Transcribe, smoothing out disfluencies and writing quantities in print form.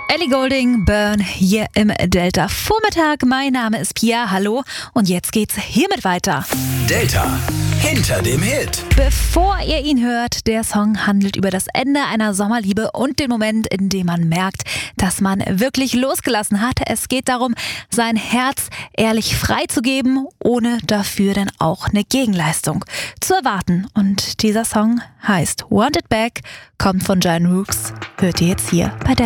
Ellie Goulding, Burn, hier im Delta Vormittag. Mein Name ist Pia, hallo. Und jetzt geht's hiermit weiter. Delta, hinter dem Hit. Bevor ihr ihn hört, der Song handelt über das Ende einer Sommerliebe und den Moment, in dem man merkt, dass man wirklich losgelassen hat. Es geht darum, sein Herz ehrlich freizugeben, ohne dafür dann auch eine Gegenleistung zu erwarten. Und dieser Song heißt Want It Back, kommt von Giant Rooks. Hört ihr jetzt hier bei Delta.